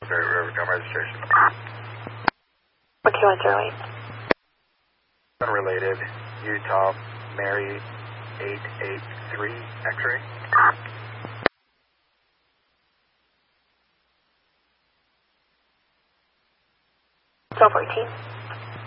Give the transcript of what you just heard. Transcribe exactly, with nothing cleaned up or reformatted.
Rivercom registration. one two one zero eight. Unrelated, Utah, Mary, eight eight three, X-ray. twelve fourteen.